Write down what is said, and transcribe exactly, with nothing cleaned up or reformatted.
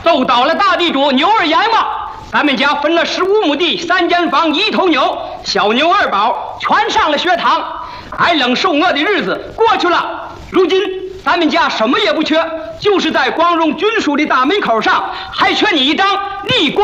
奏到了大地主牛二爷嘛。咱们家分了十五亩地，三间房，一头牛，小牛二宝全上了学堂。挨冷受饿的日子过去了，如今咱们家什么也不缺，就是在光荣军属的大门口上还缺你一张立功